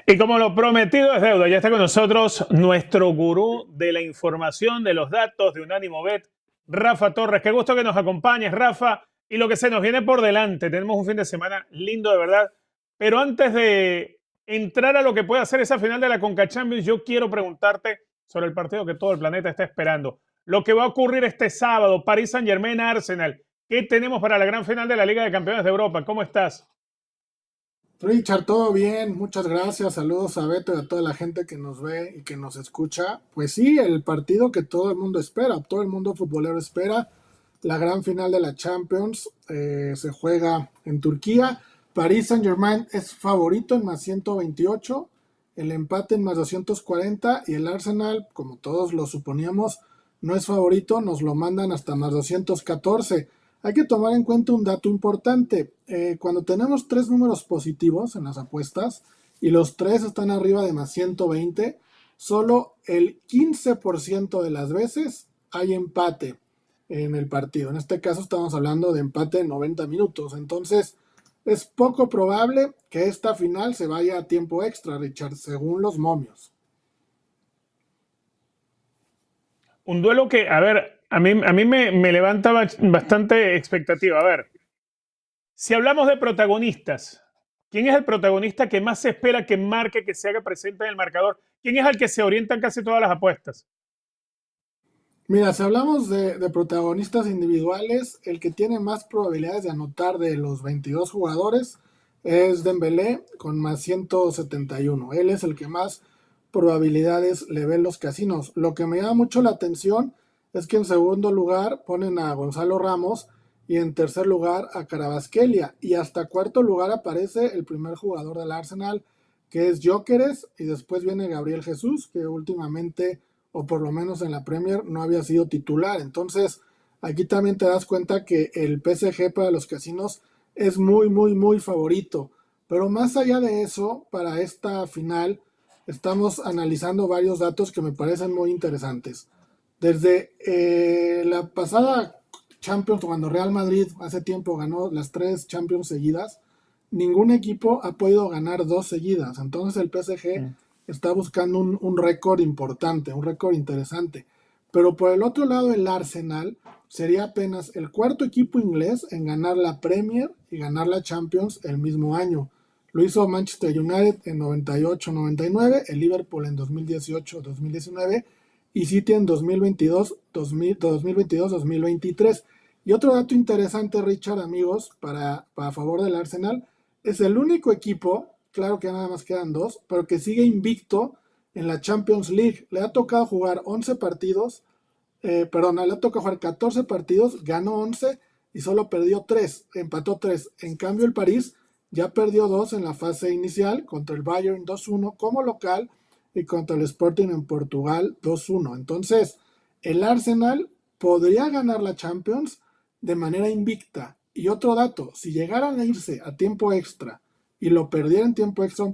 Y como lo prometido es deuda, ya está con nosotros nuestro gurú de la información, de los datos de Unánimo Bet, Rafa Torres. Qué gusto que nos acompañes, Rafa. Y lo que se nos viene por delante, tenemos un fin de semana lindo de verdad. Pero antes de entrar a lo que puede hacer esa final de la Conca Champions, yo quiero preguntarte sobre el partido que todo el planeta está esperando. Lo que va a ocurrir este sábado, Paris Saint-Germain-Arsenal. ¿Qué tenemos para la gran final de la Liga de Campeones de Europa? ¿Cómo estás? Richard, todo bien, muchas gracias, saludos a Beto y a toda la gente que nos ve y que nos escucha. Pues sí, el partido que todo el mundo espera, todo el mundo futbolero espera, la gran final de la Champions, se juega en Turquía. Paris Saint-Germain es favorito en más 128, el empate en más 240 y el Arsenal, como todos lo suponíamos, no es favorito, nos lo mandan hasta más 214. Hay que tomar en cuenta un dato importante. Cuando tenemos tres números positivos en las apuestas y los tres están arriba de más 120, solo el 15% de las veces hay empate en el partido. En este caso estamos hablando de empate en 90 minutos. Entonces es poco probable que esta final se vaya a tiempo extra, Richard, según los momios. Un duelo que, a ver, a mí me levanta bastante expectativa. A ver, si hablamos de protagonistas, ¿quién es el protagonista que más se espera que marque, que se haga presente en el marcador? ¿Quién es al que se orientan casi todas las apuestas? Mira, si hablamos de protagonistas individuales, el que tiene más probabilidades de anotar de los 22 jugadores es Dembélé con más 171. Él es el que más probabilidades le ve en los casinos. Lo que me llama mucho la atención es que en segundo lugar ponen a Gonzalo Ramos y en tercer lugar a Kvaratskhelia y hasta cuarto lugar aparece el primer jugador del Arsenal que es Gyökeres y después viene Gabriel Jesús que últimamente o por lo menos en la Premier no había sido titular. Entonces aquí también te das cuenta que el PSG para los casinos es muy muy muy favorito. Pero más allá de eso, para esta final estamos analizando varios datos que me parecen muy interesantes. Desde la pasada Champions, cuando Real Madrid hace tiempo ganó las tres Champions seguidas, ningún equipo ha podido ganar dos seguidas. Entonces el PSG Mm. está buscando un récord importante, un récord interesante. Pero por el otro lado, el Arsenal sería apenas el cuarto equipo inglés en ganar la Premier y ganar la Champions el mismo año. Lo hizo Manchester United en 98-99, el Liverpool en 2018-2019 y City en 2022-2023. Y otro dato interesante, Richard, amigos, para favor del Arsenal, es el único equipo, claro que nada más quedan dos, pero que sigue invicto en la Champions League. Le ha tocado jugar 11 partidos, perdón, le ha tocado jugar 14 partidos, ganó 11 y solo perdió 3, empató 3. En cambio, el París ya perdió 2 en la fase inicial contra el Bayern 2-1 como local y contra el Sporting en Portugal 2-1. Entonces, el Arsenal podría ganar la Champions de manera invicta. Y otro dato, si llegaran a irse a tiempo extra y lo perdieran en tiempo extra